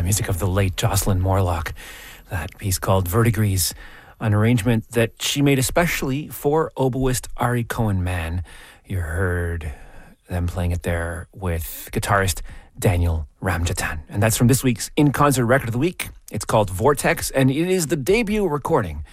the music of the late Jocelyn Morlock. That piece called Verdigris, an arrangement that she made especially for oboist Ari Cohen-Mann. You heard them playing it there with guitarist Daniel Ramjatan. And that's from this week's In-Concert Record of the Week. It's called Vortex, and it is the debut recording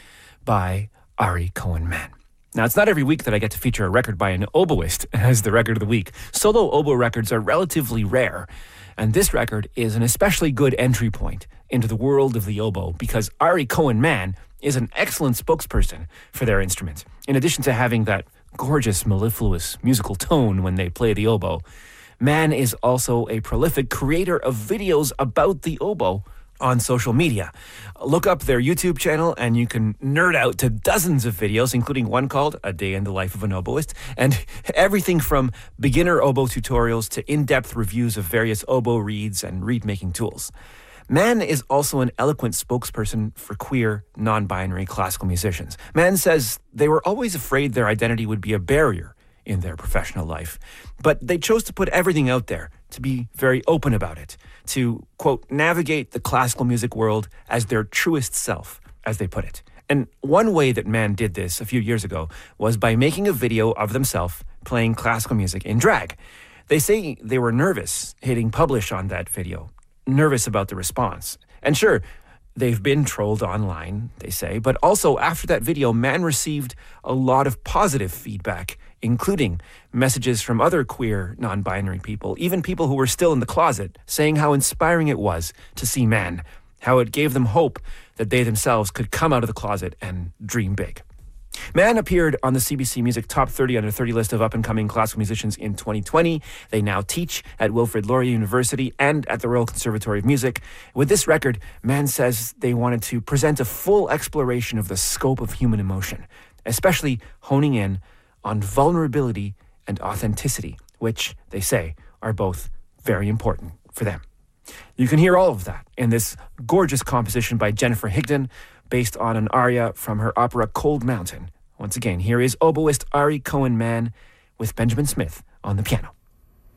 by Ari Cohen-Mann. Now, it's not every week that I get to feature a record by an oboist as the record of the week. Solo oboe records are relatively rare, and this record is an especially good entry point into the world of the oboe because Ari Cohen-Mann is an excellent spokesperson for their instrument. In addition to having that gorgeous, mellifluous musical tone when they play the oboe, Mann is also a prolific creator of videos about the oboe on social media. Look up their YouTube channel and you can nerd out to dozens of videos, including one called A Day in the Life of an Oboist, and everything from beginner oboe tutorials to in-depth reviews of various oboe reeds and reed-making tools. Mann is also an eloquent spokesperson for queer, non-binary classical musicians. Mann says they were always afraid their identity would be a barrier in their professional life, but they chose to put everything out there, to be very open about it, to, quote, navigate the classical music world as their truest self, as they put it. And one way that Mann did this a few years ago was by making a video of themselves playing classical music in drag. They say they were nervous hitting publish on that video, nervous about the response. And sure, they've been trolled online, they say, but also after that video, Mann received a lot of positive feedback, including messages from other queer, non-binary people, even people who were still in the closet, saying how inspiring it was to see Mann, how it gave them hope that they themselves could come out of the closet and dream big. Mann appeared on the CBC Music Top 30 Under 30 list of up-and-coming classical musicians in 2020. They now teach at Wilfrid Laurier University and at the Royal Conservatory of Music. With this record, Mann says they wanted to present a full exploration of the scope of human emotion, especially honing in on vulnerability and authenticity, which, they say, are both very important for them. You can hear all of that in this gorgeous composition by Jennifer Higdon, based on an aria from her opera Cold Mountain. Once again, here is oboist Ari Cohen-Mann with Benjamin Smith on the piano.